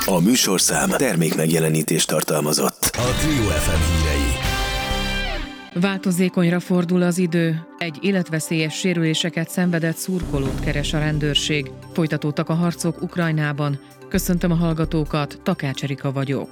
A műsorszám termékmegjelenítést tartalmazott. A Trio FM hírei. Változékonyra fordul az idő. Egy életveszélyes sérüléseket szenvedett szurkolót keres a rendőrség. Folytatódtak a harcok Ukrajnában. Köszöntöm a hallgatókat, Takács Erika vagyok.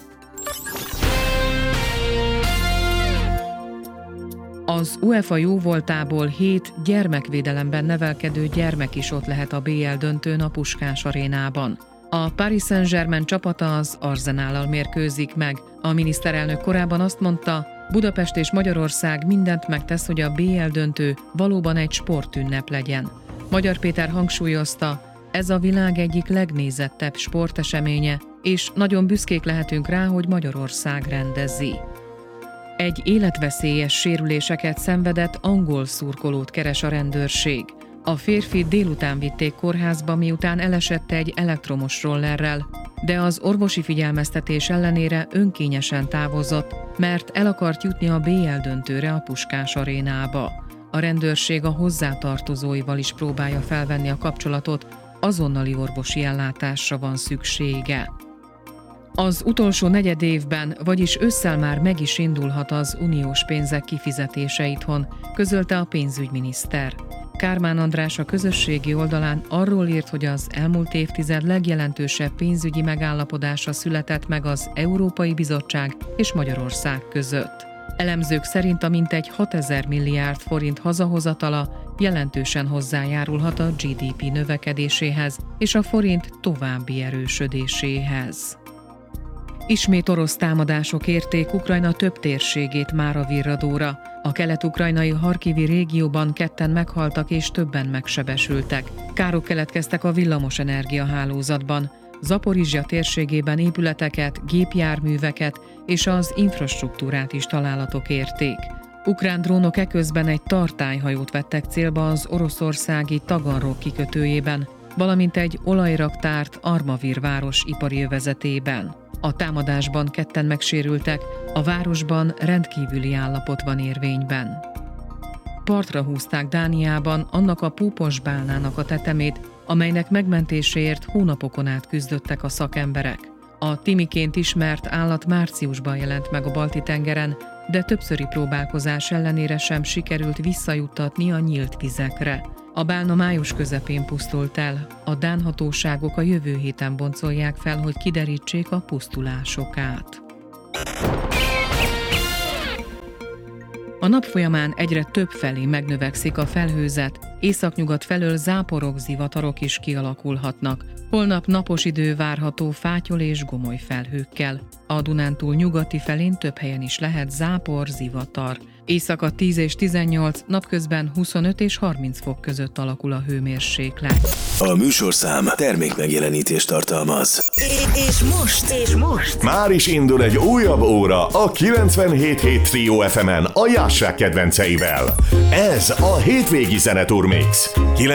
Az UEFA jóvoltából 7 gyermekvédelemben nevelkedő gyermek is ott lehet a BL döntőn a Puskás arénában. A Paris Saint-Germain csapata az Arsenállal mérkőzik meg. A miniszterelnök korábban azt mondta, Budapest és Magyarország mindent megtesz, hogy a BL döntő valóban egy sportünnep legyen. Magyar Péter hangsúlyozta, ez a világ egyik legnézettebb sporteseménye, és nagyon büszkék lehetünk rá, hogy Magyarország rendezi. Egy életveszélyes sérüléseket szenvedett angol szurkolót keres a rendőrség. A férfit délután vitték kórházba, miután elesett egy elektromos rollerrel, de az orvosi figyelmeztetés ellenére önkényesen távozott, mert el akart jutni a BL döntőre a Puskás arénába. A rendőrség a hozzátartozóival is próbálja felvenni a kapcsolatot, azonnali orvosi ellátásra van szüksége. Az utolsó negyedévben, vagyis ősszel már meg is indulhat az uniós pénzek kifizetése itthon, közölte a pénzügyminiszter. Kármán András a közösségi oldalán arról írt, hogy az elmúlt évtized legjelentősebb pénzügyi megállapodása született meg az Európai Bizottság és Magyarország között. Elemzők szerint a mintegy 6000 milliárd forint hazahozatala jelentősen hozzájárulhat a GDP növekedéséhez és a forint további erősödéséhez. Ismét orosz támadások érték Ukrajna több térségét mára virradóra. A kelet-ukrajnai Harkivi régióban 2 meghaltak és többen megsebesültek. Károk keletkeztek a villamosenergia hálózatban. Zaporizsja térségében épületeket, gépjárműveket és az infrastruktúrát is találatok érték. Ukrán drónok eközben egy tartályhajót vettek célba az oroszországi Taganrog kikötőjében, valamint egy olajraktárt Armavir város ipari övezetében. A támadásban 2 megsérültek, a városban rendkívüli állapot van érvényben. Partra húzták Dániában annak a púpos bálnának a tetemét, amelynek megmentéséért hónapokon át küzdöttek a szakemberek. A timiként ismert állat márciusban jelent meg a Balti-tengeren, de többszöri próbálkozás ellenére sem sikerült visszajuttatni a nyílt vizekre. A bálna május közepén pusztult el, a dán hatóságok a jövő héten boncolják fel, hogy kiderítsék a pusztulásokát. A nap folyamán egyre több felé megnövekszik a felhőzet, északnyugat felől záporok, zivatarok is kialakulhatnak. Holnap napos idő várható fátyol és gomoly felhőkkel. A Dunántúl nyugati felén több helyen is lehet zápor, zivatar. Éjszaka 10 és 18, napközben 25 és 30 fok között alakul a hőmérséklet. A műsorszám termékmegjelenítést tartalmaz. És most már is indul egy újabb óra a 97.7 Trio FM-en a Jássák kedvenceivel. Ez a hétvégi Zene Tour Mix.